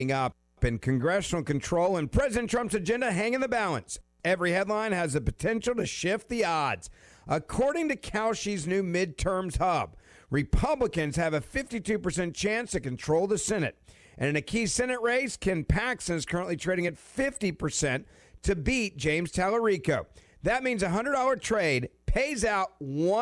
up in congressional control and President Trump's agenda hang in the balance. Every headline has the potential to shift the odds. According to Kalshi's new midterms hub, Republicans have a 52% chance to control the Senate. And in a key Senate race, Ken Paxton is currently trading at 50% to beat James Tallarico. That means a $100 trade pays out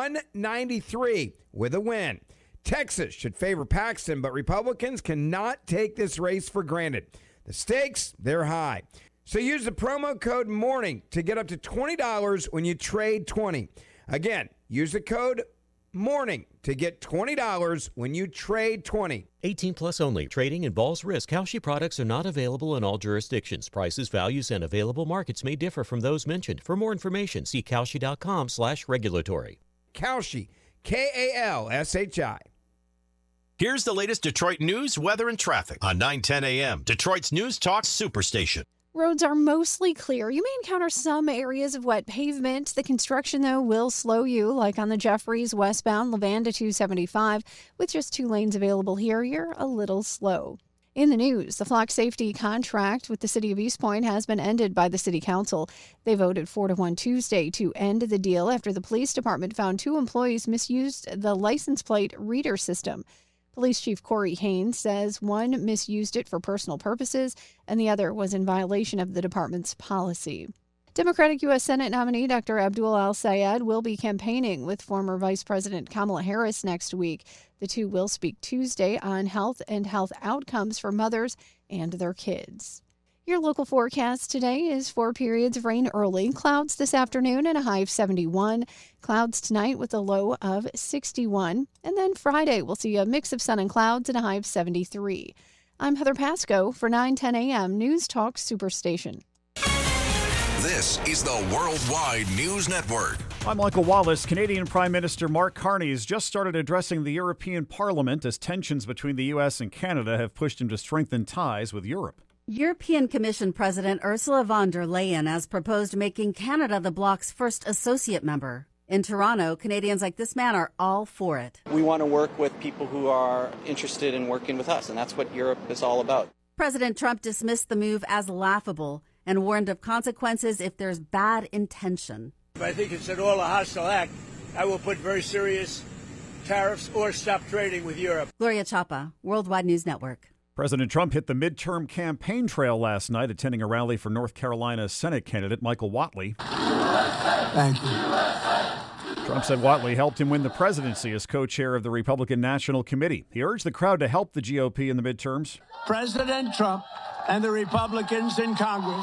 $193 with a win. Texas should favor Paxton, but Republicans cannot take this race for granted. The stakes, they're high. So use the promo code MORNING to get up to $20 when you trade 20. Again, use the code MORNING to get $20 when you trade 20. 18 plus only. Trading involves risk. Kalshi products are not available in all jurisdictions. Prices, values, and available markets may differ from those mentioned. For more information, see Kalshi.com/regulatory. Kalshi, Kalshi. Here's the latest Detroit news, weather, and traffic on 910 a.m. Detroit's News Talk Superstation. Roads are mostly clear. You may encounter some areas of wet pavement. The construction, though, will slow you, like on the Jeffries westbound Lavanda 275. With just 2 lanes available here, you're a little slow. In the news, the flock safety contract with the city of East Point has been ended by the city council. They voted 4-1 Tuesday to end the deal after the police department found 2 employees misused the license plate reader system. Police Chief Corey Haynes says one misused it for personal purposes and the other was in violation of the department's policy. Democratic U.S. Senate nominee Dr. Abdul Al-Sayed will be campaigning with former Vice President Kamala Harris next week. The two will speak Tuesday on health and health outcomes for mothers and their kids. Your local forecast today is 4 periods of rain early, clouds this afternoon and a high of 71, clouds tonight with a low of 61, and then Friday we'll see a mix of sun and clouds and a high of 73. I'm Heather Pasco for 910 a.m. News Talk Superstation. This is the Worldwide News Network. I'm Michael Wallace. Canadian Prime Minister Mark Carney has just started addressing the European Parliament as tensions between the U.S. and Canada have pushed him to strengthen ties with Europe. European Commission President Ursula von der Leyen has proposed making Canada the bloc's first associate member. In Toronto, Canadians like this man are all for it. We want to work with people who are interested in working with us, and that's what Europe is all about. President Trump dismissed the move as laughable and warned of consequences if there's bad intention. I think it's an all-hostile act. I will put very serious tariffs or stop trading with Europe. Gloria Chapa, Worldwide News Network. President Trump hit the midterm campaign trail last night, attending a rally for North Carolina Senate candidate Michael Whatley. Thank you. Trump said Whatley helped him win the presidency as co-chair of the Republican National Committee. He urged the crowd to help the GOP in the midterms. President Trump and the Republicans in Congress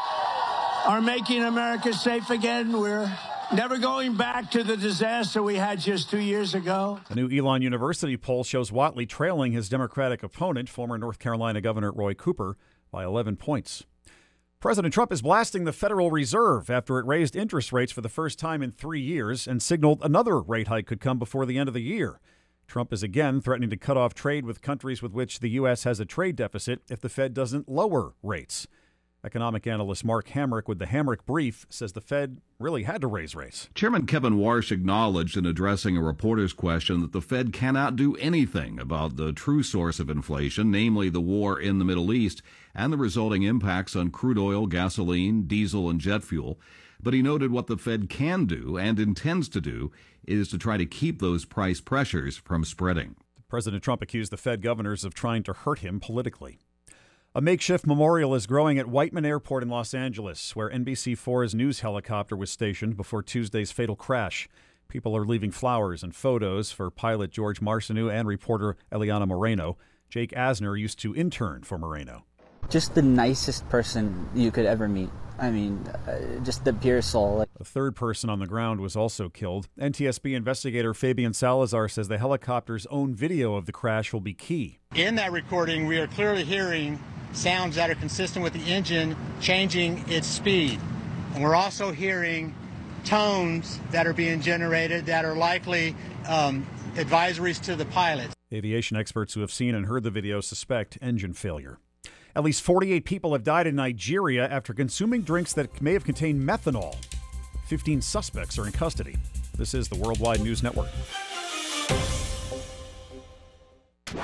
are making America safe again. We're never going back to the disaster we had just 2 years ago. A new Elon University poll shows Whatley trailing his Democratic opponent, former North Carolina Governor Roy Cooper, by 11 points. President Trump is blasting the Federal Reserve after it raised interest rates for the first time in 3 years and signaled another rate hike could come before the end of the year. Trump is again threatening to cut off trade with countries with which the U.S. has a trade deficit if the Fed doesn't lower rates. Economic analyst Mark Hamrick with the Hamrick Brief says the Fed really had to raise rates. Chairman Kevin Warsh acknowledged in addressing a reporter's question that the Fed cannot do anything about the true source of inflation, namely the war in the Middle East and the resulting impacts on crude oil, gasoline, diesel, and jet fuel. But he noted what the Fed can do and intends to do is to try to keep those price pressures from spreading. President Trump accused the Fed governors of trying to hurt him politically. A makeshift memorial is growing at Whiteman Airport in Los Angeles, where NBC4's news helicopter was stationed before Tuesday's fatal crash. People are leaving flowers and photos for pilot George Marcineau and reporter Eliana Moreno. Jake Asner used to intern for Moreno. Just the nicest person you could ever meet. I mean, just the pure soul. A third person on the ground was also killed. NTSB investigator Fabian Salazar says the helicopter's own video of the crash will be key. In that recording, we are clearly hearing sounds that are consistent with the engine changing its speed. And we're also hearing tones that are being generated that are likely advisories to the pilot. Aviation experts who have seen and heard the video suspect engine failure. At least 48 people have died in Nigeria after consuming drinks that may have contained methanol. 15 suspects are in custody. This is the Worldwide News Network.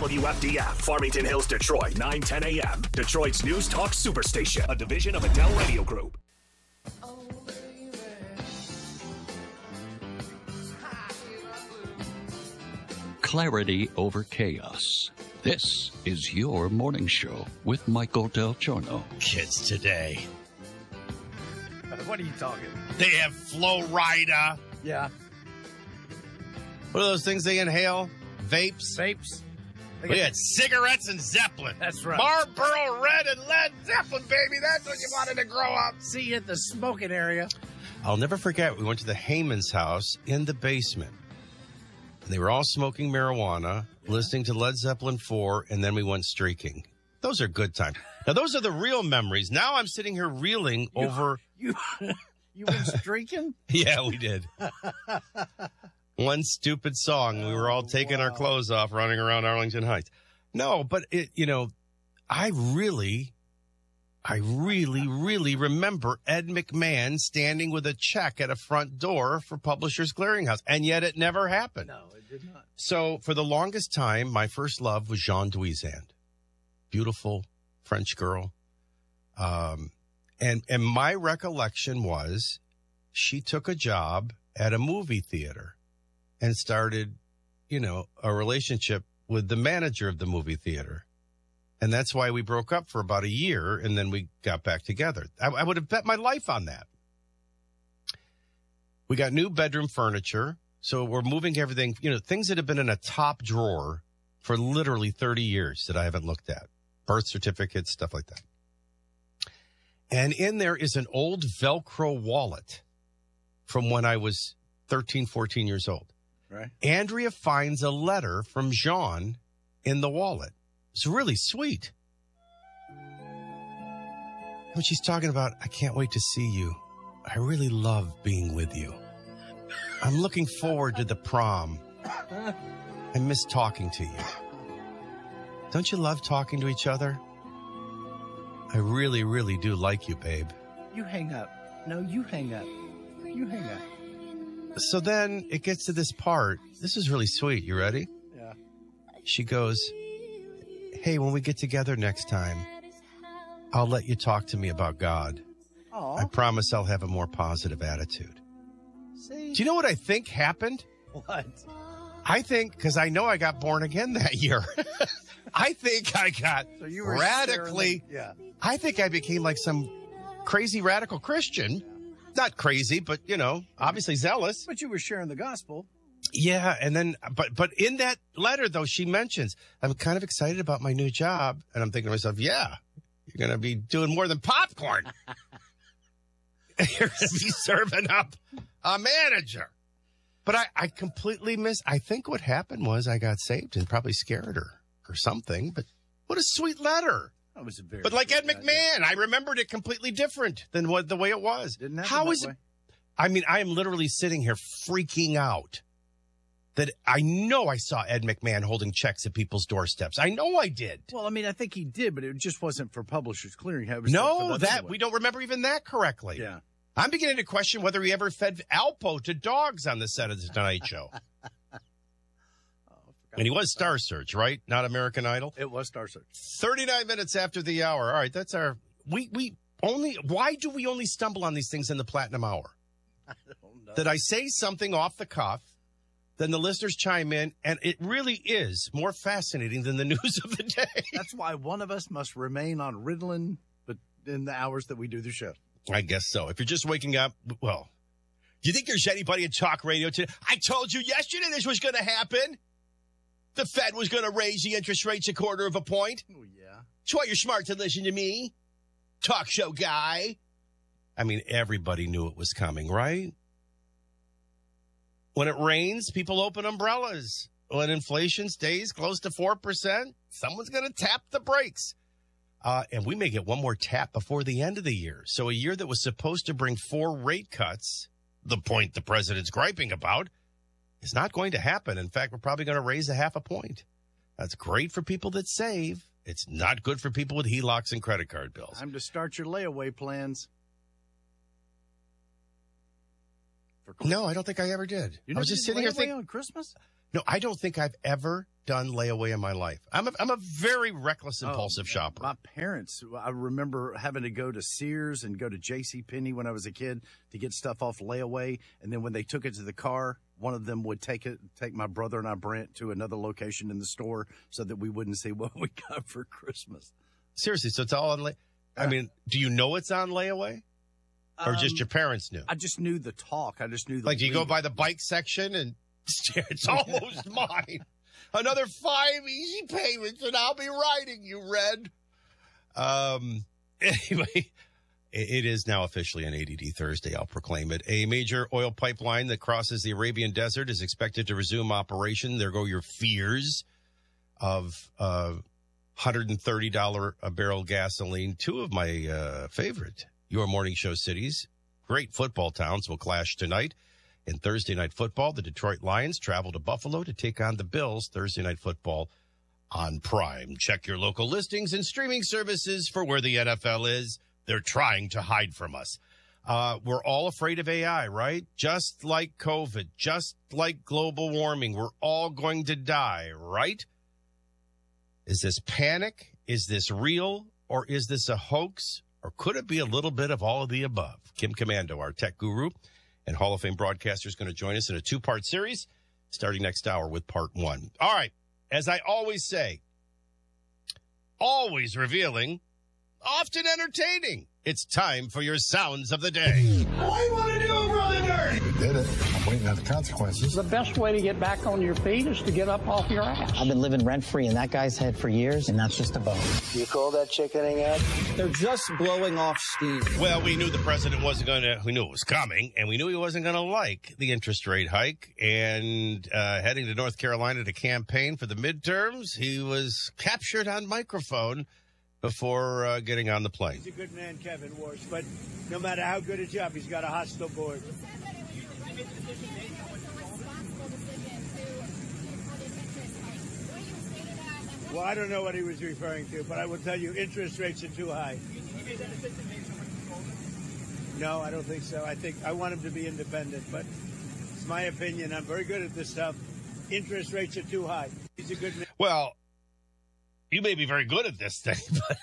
WFDF, Farmington Hills, Detroit, 9:10 a.m. Detroit's News Talk Superstation, a division of Adele Radio Group. Clarity over chaos. This is your morning show with Michael Del Giorno. Kids today. What are you talking? They have Flo Rida. Yeah. What are those things they inhale? Vapes? We had cigarettes and Zeppelin. That's right. Marlboro Red and Led Zeppelin, baby. That's when you wanted to grow up. See you at the smoking area. I'll never forget, we went to the Heyman's house in the basement. They were all smoking marijuana, listening to Led Zeppelin 4, and then we went streaking. Those are good times. Now, those are the real memories. Now I'm sitting here reeling over... You went streaking? Yeah, we did. One stupid song. We were all taking our clothes off, running around Arlington Heights. No, but, I really remember Ed McMahon standing with a check at a front door for Publishers Clearinghouse, and yet it never happened. No, it did not. So for the longest time, my first love was Jean Duizand. Beautiful French girl. And my recollection was she took a job at a movie theater and started, a relationship with the manager of the movie theater. And that's why we broke up for about a year, and then we got back together. I would have bet my life on that. We got new bedroom furniture, so we're moving everything, things that have been in a top drawer for literally 30 years that I haven't looked at. Birth certificates, stuff like that. And in there is an old Velcro wallet from when I was 13, 14 years old. Right. Andrea finds a letter from Jean in the wallet. It's really sweet. When she's talking about, I can't wait to see you. I really love being with you. I'm looking forward to the prom. I miss talking to you. Don't you love talking to each other? I really, really do like you, babe. You hang up. No, you hang up. You hang up. So then it gets to this part. This is really sweet. You ready? Yeah. She goes, hey, when we get together next time, I'll let you talk to me about God. Aww. I promise I'll have a more positive attitude. See? Do you know what I think happened? What? I think, because I know I got born again that year. I think I got radically, I think I became like some crazy radical Christian. Not crazy, but, obviously zealous. But you were sharing the gospel. Yeah, and then, but in that letter, though, she mentions, I'm kind of excited about my new job. And I'm thinking to myself, yeah, you're going to be doing more than popcorn. You're going to be serving up a manager. But I completely I think what happened was I got saved and probably scared her or something. But what a sweet letter. That was a very But like Ed McMahon, I remembered it completely different than the way it was. Didn't happen How that is way. it? I mean, I am literally sitting here freaking out that I know I saw Ed McMahon holding checks at people's doorsteps. I know I did. Well, I mean, I think he did, but it just wasn't for Publishers Clearinghouse. No, we don't remember even that correctly. Yeah. I'm beginning to question whether he ever fed Alpo to dogs on the set of the Tonight Show. And he was Star Search, right? Not American Idol? It was Star Search. 39 minutes after the hour. All right, that's our... Why do we only stumble on these things in the Platinum Hour? I don't know. That I say something off the cuff, then the listeners chime in, and it really is more fascinating than the news of the day. That's why one of us must remain on Ritalin, but in the hours that we do the show. I guess so. If you're just waking up, well, do you think there's anybody in talk radio today? I told you yesterday this was going to happen. The Fed was going to raise the interest rates 1/4 point. Oh, yeah. That's why you're smart to listen to me. Talk show guy. I mean, everybody knew it was coming, right? When it rains, people open umbrellas. When inflation stays close to 4%, someone's going to tap the brakes. And we may get one more tap before the end of the year. So a year that was supposed to bring 4 rate cuts, the point the president's griping about, is not going to happen. In fact, we're probably going to raise 0.5 point. That's great for people that save. It's not good for people with HELOCs and credit card bills. Time to start your layaway plans. for Christmas. No, I don't think I ever did. You I was just sitting here thinking on Christmas. No, I don't think I've ever done layaway in my life. I'm a very reckless, impulsive shopper. My parents, I remember having to go to Sears and go to JCPenney when I was a kid to get stuff off layaway. And then when they took it to the car, one of them would take my brother and I, Brent, to another location in the store so that we wouldn't see what we got for Christmas. Seriously, so it's all on I mean, do you know it's on layaway? Or just your parents knew? I just knew the talk. I just knew the Like, do you go by the bike section and it's almost mine? Another 5 easy payments and I'll be riding you, Red. Anyway, it is now officially an ADD Thursday. I'll proclaim it. A major oil pipeline that crosses the Arabian Desert is expected to resume operation. There go your fears of $130 a barrel gasoline. Two of my favorite Your Morning Show cities, great football towns, will clash tonight. In Thursday Night Football, the Detroit Lions travel to Buffalo to take on the Bills. Thursday Night Football on Prime. Check your local listings and streaming services for where the NFL is. They're trying to hide from us. We're all afraid of AI, right? Just like COVID, just like global warming, we're all going to die, right? Is this panic? Is this real? Or is this a hoax? Or could it be a little bit of all of the above? Kim Commando, our tech guru and Hall of Fame broadcaster, is going to join us in a two-part series starting next hour with part one. All right. As I always say, always revealing, often entertaining. It's time for your sounds of the day. What do you want to do, Brother Nerd? We did it. I'm waiting on the consequences. The best way to get back on your feet is to get up off your ass. I've been living rent-free in that guy's head for years, and that's just a bonus. You call that chickening out? They're just blowing off steam. Well, we knew the president wasn't going to, we knew it was coming, and we knew he wasn't going to like the interest rate hike. And heading to North Carolina to campaign for the midterms, he was captured on microphone before getting on the plane. He's a good man, Kevin Warsh, but no matter how good a job, he's got a hostile board. Well, I don't know what he was referring to, but I will tell you interest rates are too high. No, I don't think so. I want him to be independent, but it's my opinion. I'm very good at this stuff. Interest rates are too high. He's a good man. Well, you may be very good at this thing, but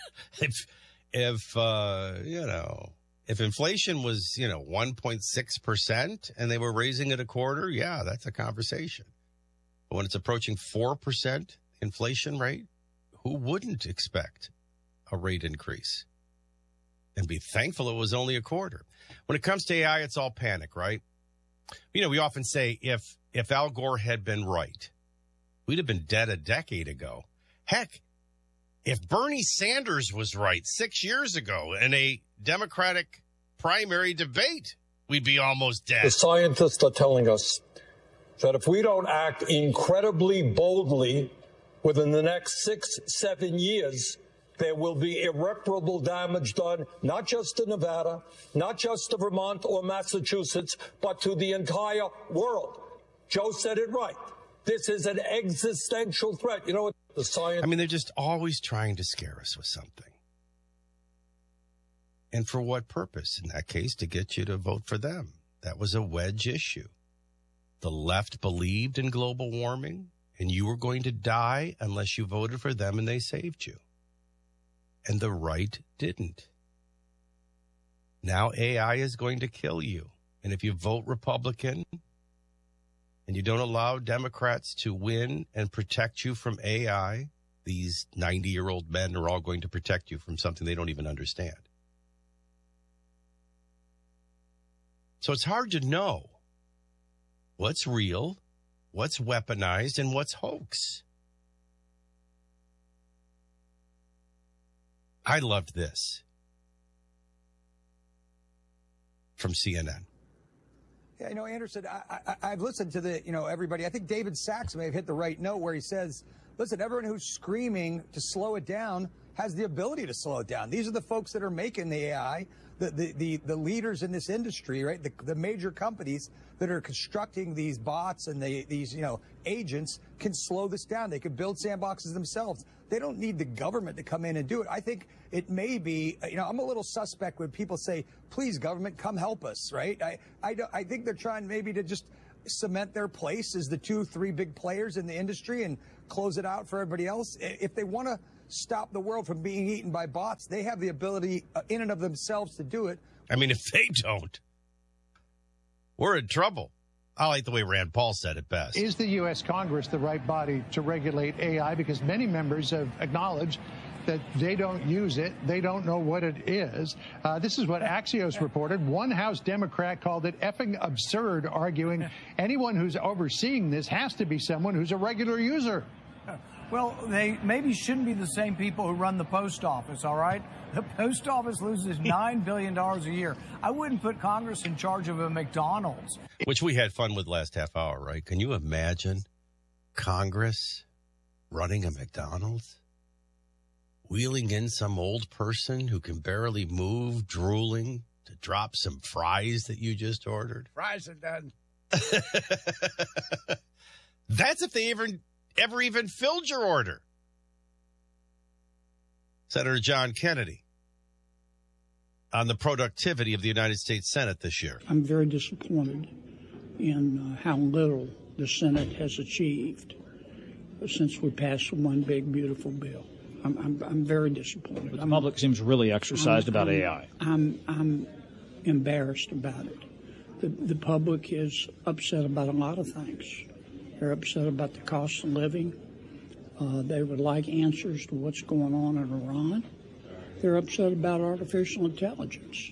if inflation was, 1.6% and they were raising it a quarter, yeah, that's a conversation. But when it's approaching 4% inflation rate, who wouldn't expect a rate increase? And be thankful it was only a quarter. When it comes to AI, it's all panic, right? We often say if Al Gore had been right, we'd have been dead a decade ago. Heck, if Bernie Sanders was right 6 years ago in a Democratic primary debate, we'd be almost dead. The scientists are telling us that if we don't act incredibly boldly within the next 6-7 years, there will be irreparable damage done, not just to Nevada, not just to Vermont or Massachusetts, but to the entire world. Joe said it right. This is an existential threat. You know what? The science. They're just always trying to scare us with something. And for what purpose? In that case, to get you to vote for them. That was a wedge issue. The left believed in global warming, and you were going to die unless you voted for them and they saved you. And the right didn't. Now AI is going to kill you. And if you vote Republican and you don't allow Democrats to win and protect you from AI, these 90-year-old men are all going to protect you from something they don't even understand. So it's hard to know what's real, what's weaponized, and what's hoax. I loved this from CNN. Yeah, Anderson, I've listened to everybody. I think David Sachs may have hit the right note where he says, listen, everyone who's screaming to slow it down has the ability to slow it down. These are the folks that are making the AI, the leaders in this industry, right? The major companies that are constructing these bots and these agents can slow this down. They can build sandboxes themselves. They don't need the government to come in and do it. I think it may be, I'm a little suspect when people say, please, government, come help us, right? I think they're trying maybe to just cement their place as the 2-3 big players in the industry and close it out for everybody else. If they want to stop the world from being eaten by bots, they have the ability in and of themselves to do it. I mean, if they don't, we're in trouble. I like the way Rand Paul said it best. Is the U.S. Congress the right body to regulate AI? Because many members have acknowledged that they don't use it. They don't know what it is. This is what Axios reported. One House Democrat called it effing absurd, arguing anyone who's overseeing this has to be someone who's a regular user. Well, they maybe shouldn't be the same people who run the post office, all right? The post office loses $9 billion a year. I wouldn't put Congress in charge of a McDonald's. Which we had fun with last half hour, right? Can you imagine Congress running a McDonald's? Wheeling in some old person who can barely move, drooling, to drop some fries that you just ordered? Fries are done. That's if they ever even filled your order. Senator John Kennedy on the productivity of the United States Senate this year. I'm very disappointed in how little the Senate has achieved since we passed one big, beautiful bill. I'm very disappointed. The public seems really exercised about AI. I'm embarrassed about it. The public is upset about a lot of things. They're upset about the cost of living. They would like answers to what's going on in Iran. They're upset about artificial intelligence.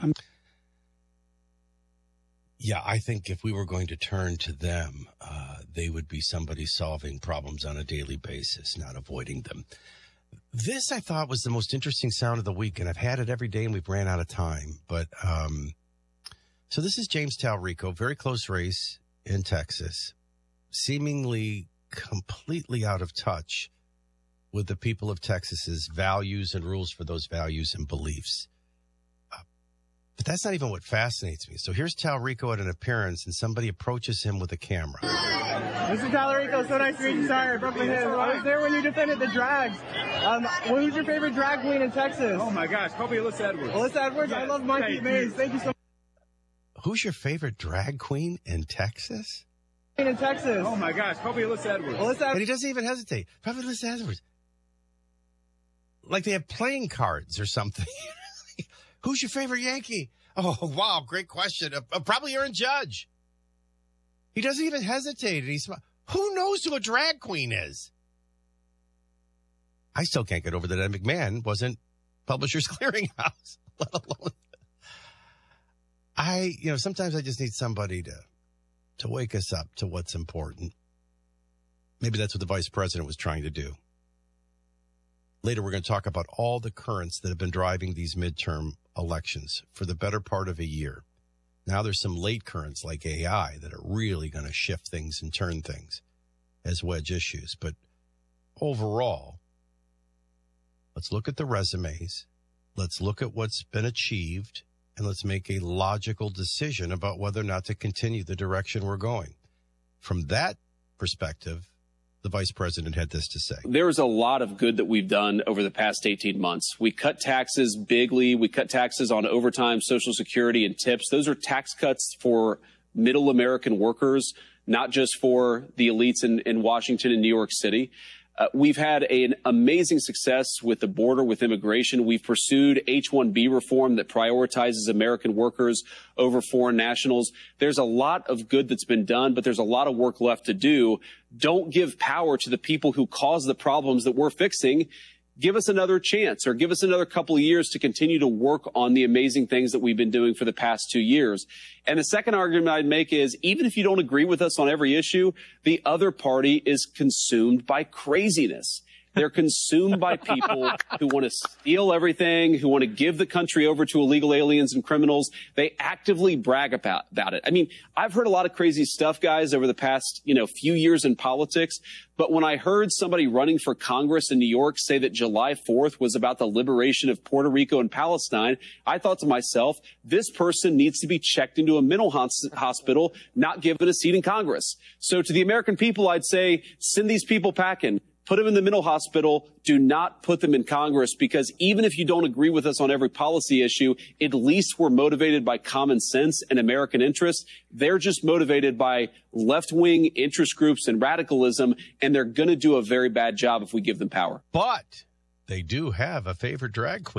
Yeah, I think if we were going to turn to them, they would be somebody solving problems on a daily basis, not avoiding them. This, I thought, was the most interesting sound of the week, and I've had it every day, and we've ran out of time. But so this is James Talrico, very close race in Texas, seemingly completely out of touch with the people of Texas's values and rules for those values and beliefs. But that's not even what fascinates me. So here's Talrico at an appearance, and somebody approaches him with a camera. Mr. Talrico, so nice to meet you. Sorry, Brooklyn Hills. I was there when you defended the drags. Who's your favorite drag queen in Texas? Oh, my gosh. Probably Alyssa Edwards. Alyssa Edwards? Yes. I love Monkey Maze. Thank you so much. Who's your favorite drag queen in Texas? In Texas. Oh, my gosh. Probably Alyssa Edwards. And he doesn't even hesitate. Probably Alyssa Edwards. Like they have playing cards or something. Who's your favorite Yankee? Oh, wow. Great question. Probably Aaron Judge. He doesn't even hesitate. And who knows who a drag queen is? I still can't get over that Ed McMahon wasn't Publishers Clearinghouse, let alone. Sometimes I just need somebody to wake us up to what's important. Maybe that's what the vice president was trying to do. Later, we're going to talk about all the currents that have been driving these midterm elections for the better part of a year. Now there's some late currents like AI that are really going to shift things and turn things as wedge issues. But overall, let's look at the resumes. Let's look at what's been achieved, and let's make a logical decision about whether or not to continue the direction we're going. From that perspective, the vice president had this to say. There's a lot of good that we've done over the past 18 months. We cut taxes bigly. We cut taxes on overtime, Social Security, and tips. Those are tax cuts for middle American workers, not just for the elites in Washington and New York City. We've had an amazing success with the border, with immigration. We've pursued H-1B reform that prioritizes American workers over foreign nationals. There's a lot of good that's been done, but there's a lot of work left to do. Don't give power to the people who cause the problems that we're fixing. Give us another chance, or give us another couple of years to continue to work on the amazing things that we've been doing for the past 2 years. And the second argument I'd make is, even if you don't agree with us on every issue, the other party is consumed by craziness. They're consumed by people who want to steal everything, who want to give the country over to illegal aliens and criminals. They actively brag about it. I mean, I've heard a lot of crazy stuff, guys, over the past, few years in politics. But when I heard somebody running for Congress in New York say that July 4th was about the liberation of Puerto Rico and Palestine, I thought to myself, this person needs to be checked into a mental hospital, not given a seat in Congress. So to the American people, I'd say, send these people packing. Put them in the mental hospital. Do not put them in Congress, because even if you don't agree with us on every policy issue, at least we're motivated by common sense and American interests. They're just motivated by left-wing interest groups and radicalism, and they're going to do a very bad job if we give them power. But they do have a favorite drag queen.